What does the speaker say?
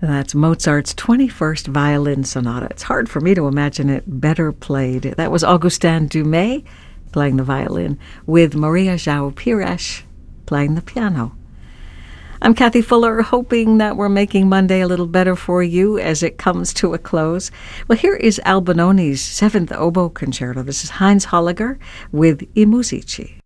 That's Mozart's 21st Violin Sonata. It's hard for me to imagine it better played. That was Augustin Dumay playing the violin with Maria João Pires playing the piano. I'm Kathy Fuller, hoping that we're making Monday a little better for you as it comes to a close. Well, here is Albinoni's 7th Oboe Concerto. This is Heinz Holliger with I Musici.